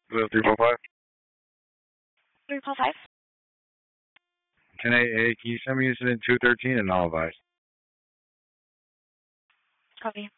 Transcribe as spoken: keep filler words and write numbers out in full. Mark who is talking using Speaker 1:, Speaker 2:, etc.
Speaker 1: Hello, three four five.
Speaker 2: three four five.
Speaker 1: ten eight eight, can you send me incident two thirteen and I'll advise?
Speaker 2: Copy.